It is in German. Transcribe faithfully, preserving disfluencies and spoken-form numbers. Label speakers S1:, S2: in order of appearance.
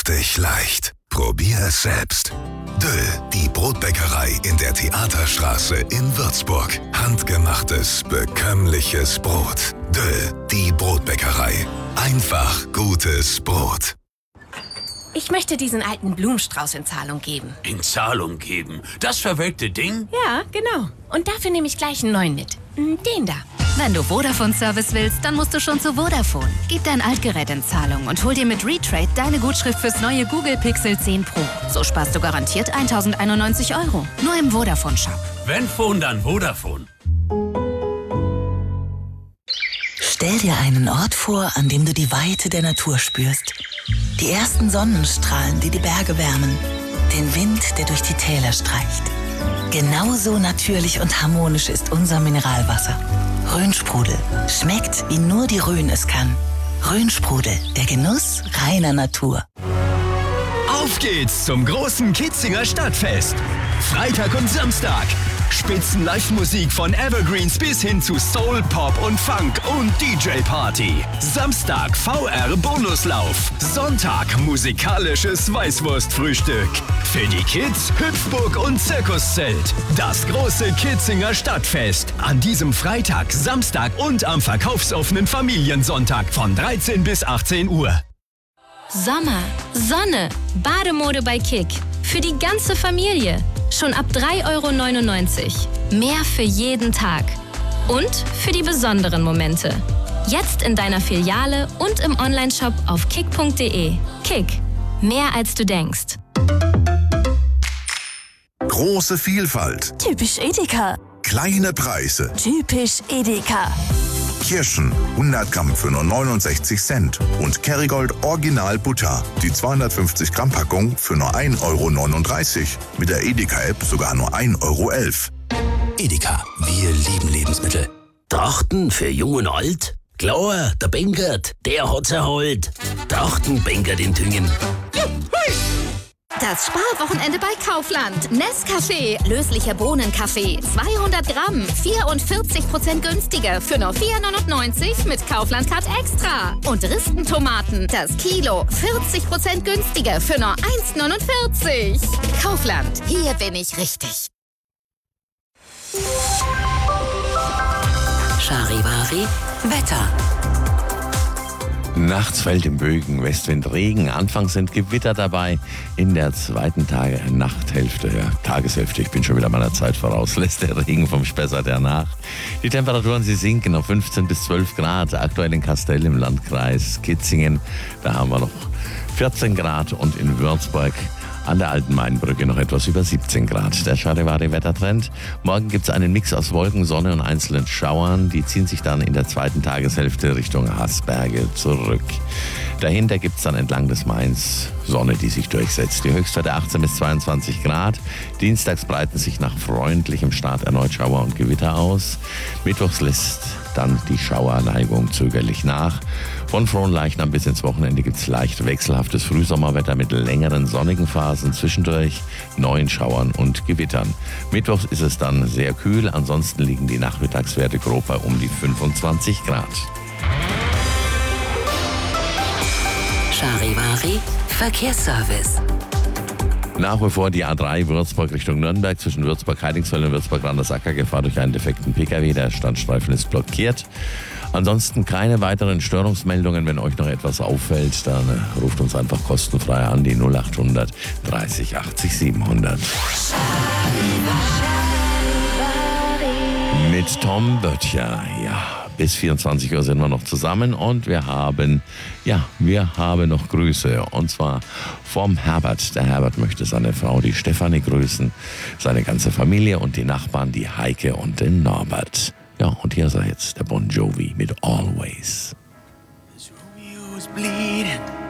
S1: saftig leicht. Probier es selbst. Döll, die Brotbäckerei in der Theaterstraße in Würzburg. Handgemachtes, bekömmliches Brot. Döll, die Brotbäckerei. Einfach gutes Brot.
S2: Ich möchte diesen alten Blumenstrauß in Zahlung geben.
S3: In Zahlung geben? Das verwelkte Ding?
S2: Ja, genau. Und dafür nehme ich gleich einen neuen mit. Den da.
S4: Wenn du Vodafone-Service willst, dann musst du schon zu Vodafone. Gib dein Altgerät in Zahlung und hol dir mit Retrade deine Gutschrift fürs neue Google Pixel zehn Pro. So sparst du garantiert tausendeinundneunzig Euro. Nur im Vodafone-Shop.
S3: Wenn Phone, dann Vodafone.
S5: Stell dir einen Ort vor, an dem du die Weite der Natur spürst. Die ersten Sonnenstrahlen, die die Berge wärmen. Den Wind, der durch die Täler streicht. Genauso natürlich und harmonisch ist unser Mineralwasser. Rhönsprudel. Schmeckt, wie nur die Rhön es kann. Rhönsprudel, der Genuss reiner Natur.
S6: Auf geht's zum großen Kitzinger Stadtfest. Freitag und Samstag. Spitzen-Live-Musik von Evergreens bis hin zu Soul, Pop und Funk und D J-Party. Samstag V R-Bonuslauf. Sonntag musikalisches Weißwurstfrühstück. Für die Kids Hüpfburg und Zirkuszelt. Das große Kitzinger Stadtfest. An diesem Freitag, Samstag und am verkaufsoffenen Familiensonntag von dreizehn bis achtzehn Uhr.
S7: Sommer, Sonne, Bademode bei Kick. Für die ganze Familie. Schon ab drei Euro neunundneunzig. Mehr für jeden Tag. Und für die besonderen Momente. Jetzt in deiner Filiale und im Onlineshop auf kick punkt de. Kick. Mehr als du denkst.
S1: Große Vielfalt.
S8: Typisch Edeka.
S1: Kleine Preise.
S8: Typisch Edeka.
S1: Kirschen, hundert Gramm für nur neunundsechzig Cent. Und Kerrygold Original Butter, die zweihundertfünfzig Gramm Packung für nur ein Euro neununddreißig. Mit der Edeka-App sogar nur ein Euro elf.
S9: Edeka, wir lieben Lebensmittel. Trachten für Jung und Alt? Klar, der Benkert, der hat's erholt. Trachten Benkert in Thüngen.
S4: Das Sparwochenende bei Kaufland. Nescafé, löslicher Bohnenkaffee, zweihundert Gramm, vierundvierzig Prozent günstiger für nur vier neunundneunzig mit Kaufland Card Extra. Und Ristentomaten, das Kilo, vierzig Prozent günstiger für nur eins neunundvierzig. Kaufland, hier bin ich richtig.
S5: Charivari, Wetter.
S10: Nachts fällt im Bögen, Westwind, Regen. Anfangs sind Gewitter dabei. In der zweiten Tage, Nachthälfte, ja, Tageshälfte, ich bin schon wieder meiner Zeit voraus, lässt der Regen vom Spessart nach. Die Temperaturen, sie sinken auf fünfzehn bis zwölf Grad. Aktuell in Kastell im Landkreis Kitzingen, da haben wir noch vierzehn Grad und in Würzburg an der Alten Mainbrücke noch etwas über siebzehn Grad. Der Charivari-Wettertrend. Morgen gibt es einen Mix aus Wolken, Sonne und einzelnen Schauern. Die ziehen sich dann in der zweiten Tageshälfte Richtung Haßberge zurück. Dahinter gibt es dann entlang des Mains Sonne, die sich durchsetzt. Die Höchstwerte achtzehn bis zweiundzwanzig Grad. Dienstags breiten sich nach freundlichem Start erneut Schauer und Gewitter aus. Mittwochs lässt dann die Schauerneigung zögerlich nach. Von Fronleichnam bis ins Wochenende gibt es leicht wechselhaftes Frühsommerwetter mit längeren sonnigen Phasen, zwischendurch neuen Schauern und Gewittern. Mittwochs ist es dann sehr kühl, ansonsten liegen die Nachmittagswerte grob bei um die fünfundzwanzig Grad.
S5: Charivari, Verkehrsservice.
S10: Nach wie vor die A drei Würzburg Richtung Nürnberg zwischen Würzburg-Heidingsfeld und Würzburg-Randersacker Gefahr durch einen defekten Pkw. Der Standstreifen ist blockiert. Ansonsten keine weiteren Störungsmeldungen. Wenn euch noch etwas auffällt, dann äh, ruft uns einfach kostenfrei an die null achthundert dreißig achtzig siebenhundert. Mit Tom Böttcher, ja. Bis vierundzwanzig Uhr sind wir noch zusammen und wir haben, ja, wir haben noch Grüße und zwar vom Herbert. Der Herbert möchte seine Frau, die Stefanie, grüßen, seine ganze Familie und die Nachbarn, die Heike und den Norbert. Ja, und hier ist er jetzt, der Bon Jovi mit Always.
S11: This Romeo is bleeding.